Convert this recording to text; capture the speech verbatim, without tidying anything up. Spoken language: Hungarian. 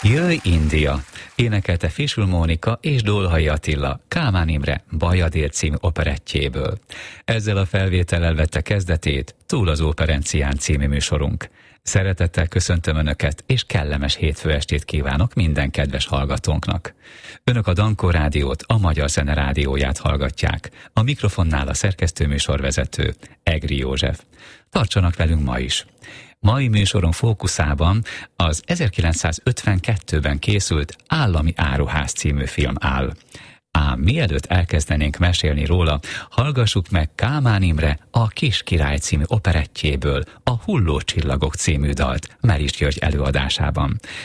Jöjj India! Énekelte Fisul Mónika és Dolhai Attila Kálmán Imre Bajadér című operettjéből. Ezzel a felvétellel vette kezdetét Túl az Óperencián című műsorunk. Szeretettel köszöntöm Önöket, és kellemes hétfő estét kívánok minden kedves hallgatónknak. Önök a Dankó Rádiót, a Magyar Zene Rádióját hallgatják. A mikrofonnál a szerkesztőműsorvezető, Egri József. Tartsanak velünk ma is! Mai műsorunk fókuszában az ezerkilencszázötvenkettőben készült Állami Áruház című film áll. Ám mielőtt elkezdenénk mesélni róla, hallgassuk meg Kálmán Imre a Kis Király című operettjéből a Hulló csillagok című dalt Meris György előadásában.